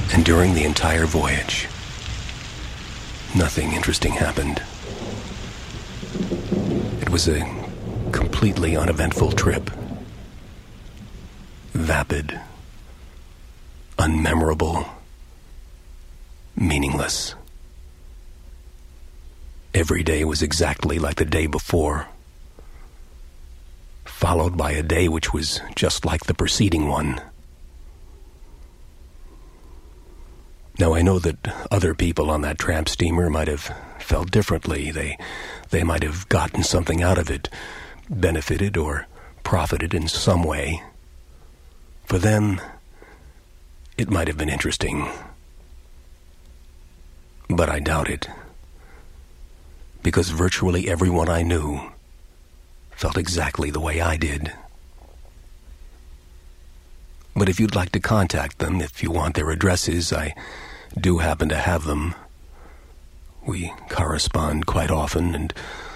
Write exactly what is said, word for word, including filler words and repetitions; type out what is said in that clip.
And during the entire voyage, nothing interesting happened. It was a completely uneventful trip. Vapid, unmemorable, meaningless. Every day was exactly like the day before, followed by a day which was just like the preceding one. Now, I know that other people on that tramp steamer might have felt differently. They, they might have gotten something out of it, benefited or profited in some way. For them, it might have been interesting. But I doubt it, because virtually everyone I knew felt exactly the way I did. But if you'd like to contact them, if you want their addresses, I do happen to have them. We correspond quite often, and